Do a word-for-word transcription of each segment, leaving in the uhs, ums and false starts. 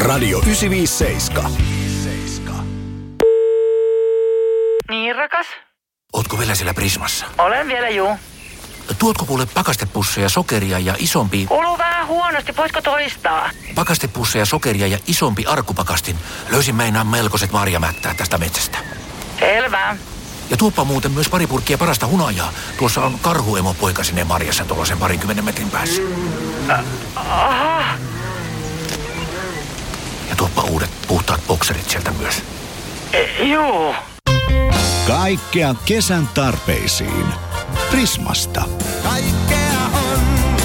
Radio yhdeksänsataaviisikymmentäseitsemän. Niin, rakas? Ootko vielä siellä Prismassa? Olen vielä, juu. Tuotko kuule pakastepusseja, sokeria ja isompi... Kuuluu vähän huonosti, voisiko toistaa? Pakastepusseja, sokeria ja isompi arkkupakastin. Löysin meinaan melkoiset marjamättää tästä metsästä. Selvä. Ja tuoppa muuten myös pari purkkia parasta hunajaa. Tuossa on karhuemo poikasineen marjassa tuollaisen parinkymmenen metrin päässä. Äh, aha. Ja tuoppa uudet puhtaat bokserit sieltä myös. E, juu. Kaikkea kesän tarpeisiin. Prismasta. Kaikkea on.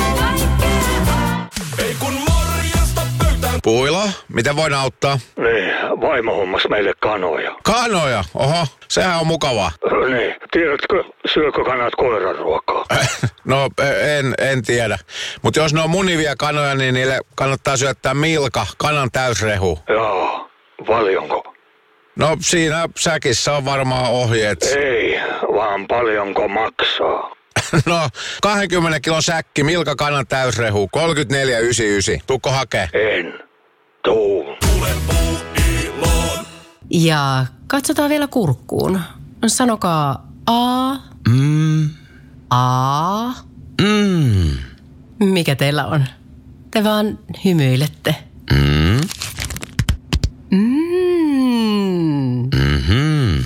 Ei kun morjesta pöytään. Puilo, miten voin auttaa? Niin, vaimo hommas meille kanoja. Kanoja? Oho, sehän on mukavaa. Niin, tiedätkö, syökö kanat koiran ruokaa? No, en, en tiedä. Mutta jos ne on munivia kanoja, niin niille kannattaa syöttää milka, kanan täysrehu. Joo, paljonko? No, siinä säkissä on varmaan ohjeet. Ei, vaan paljonko maksaa? No, kaksikymmentä kilon säkki, milka, kanan täysrehu, kolmekymmentäneljä yhdeksänkymmentäyhdeksän. Tuukko hakee? En. Tuu. Tule puuiloon. Ja katsotaan vielä kurkkuun. Sanokaa A. Mm. A. Mm. Mikä teillä on? Te vaan hymyilette. Mm. Mm. Mm-hmm.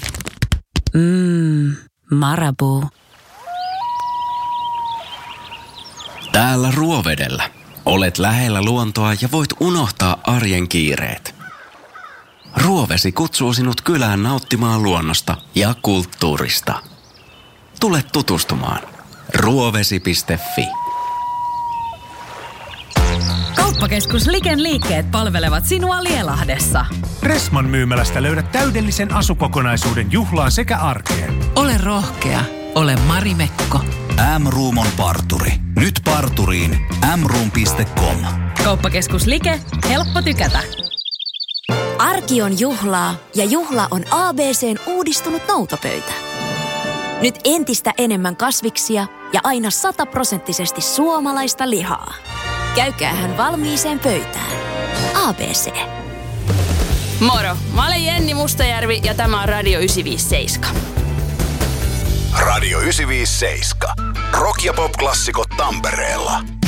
Mmm, Marabou. Täällä Ruovedellä. Olet lähellä luontoa ja voit unohtaa arjen kiireet. Ruovesi kutsuu sinut kylään nauttimaan luonnosta ja kulttuurista. Tule tutustumaan. ruovesi piste fi. Kauppakeskus Liken liikkeet palvelevat sinua Lielahdessa. Pressman myymälästä löydät täydellisen asukokonaisuuden juhlaan sekä arkeen. Ole rohkea, ole Marimekko. M-Room on parturi. Nyt parturiin m room piste com. Kauppakeskus Like, helppo tykätä. Arki on juhlaa ja juhla on A B C:n uudistunut noutopöytä. Nyt entistä enemmän kasviksia ja aina sataprosenttisesti suomalaista lihaa. Käykäähän valmiiseen pöytään. A B C. Moro, mä olen Jenni Mustajärvi ja tämä on Radio yhdeksänsataaviisikymmentäseitsemän. Radio yhdeksänsataaviisikymmentäseitsemän. Rock- ja pop-klassikot Tampereella.